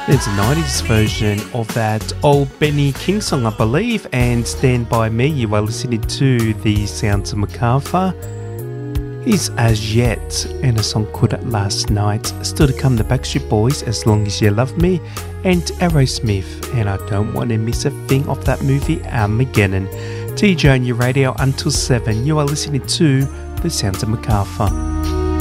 There's a 90s version of that old Benny King song, I believe, and Stand By Me. You are listening to the sounds of MacArthur. Is As Yet, and a song called Last Night. Still to come, the Backstreet Boys, As Long As You Love Me, and Aerosmith, and I Don't Want to Miss a Thing of that movie, Armageddon. TJ on your radio until 7. You are listening to the sounds of MacArthur.